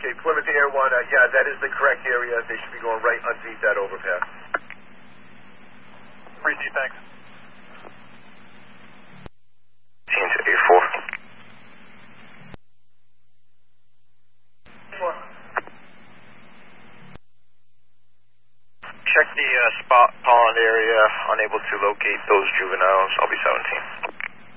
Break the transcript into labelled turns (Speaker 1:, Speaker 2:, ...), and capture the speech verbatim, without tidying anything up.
Speaker 1: Okay, Plymouth Air One, uh, yeah, that is the correct area. They should be going right underneath that overpass.
Speaker 2: three C, thanks.
Speaker 3: Team to A four.
Speaker 1: Four.
Speaker 3: Check the uh, spot pond area, unable to locate those juveniles. I'll be seventeen.